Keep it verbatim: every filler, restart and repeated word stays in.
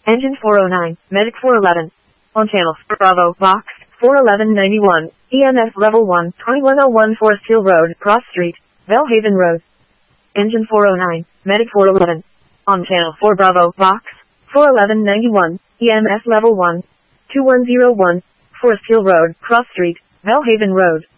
Engine four oh nine, Medic four eleven. On channel, Bravo, Box, four eleven ninety-one, E M S Level one, twenty-one oh one Forest Hill Road, Cross Street, Bellhaven Road. Engine four oh nine, Medic four eleven. On channel four Bravo, Box, four eleven ninety-one, E M S Level one, two one oh one, Forest Hill Road, Cross Street, Bellhaven Road.